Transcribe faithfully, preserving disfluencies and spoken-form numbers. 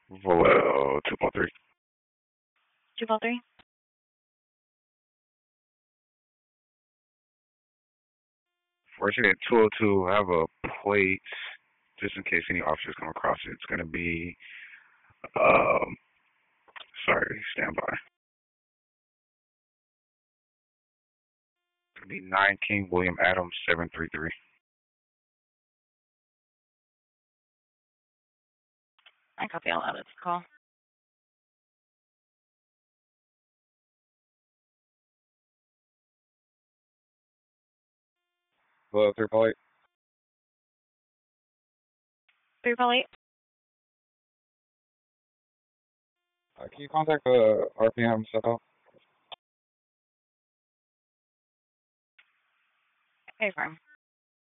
Valero two point three. two four three. Fortunate at two oh two, I have a plate just in case any officers come across it. It's going to be, um, sorry, stand by. It's going to be nine King William Adams seven three three. I copy all out of this call. Hello, three point eight. three four eight. Uh, can you contact the R P M step out? Okay, firm.